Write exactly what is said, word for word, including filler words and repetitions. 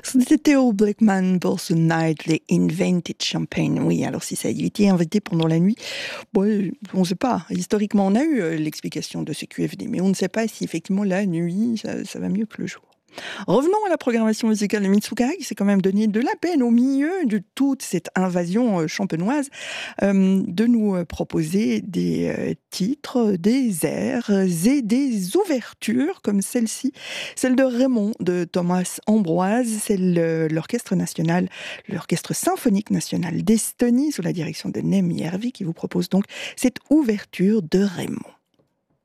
C'était Theo Blackman pour ce Nightly Invented Champagne. Oui, alors si ça a été inventé pendant la nuit, bon, on ne sait pas. Historiquement, on a eu euh, l'explication de ce Q F D, mais on ne sait pas si effectivement la nuit, ça, ça va mieux que le jour. Revenons à la programmation musicale de Mitsukai, qui s'est quand même donné de la peine au milieu de toute cette invasion euh, champenoise, euh, de nous euh, proposer des euh, titres, des airs euh, et des ouvertures comme celle-ci, celle de Raymond de Thomas Ambroise, celle de l'Orchestre national, l'Orchestre symphonique national d'Estonie, sous la direction de Nem Järvi, qui vous propose donc cette ouverture de Raymond.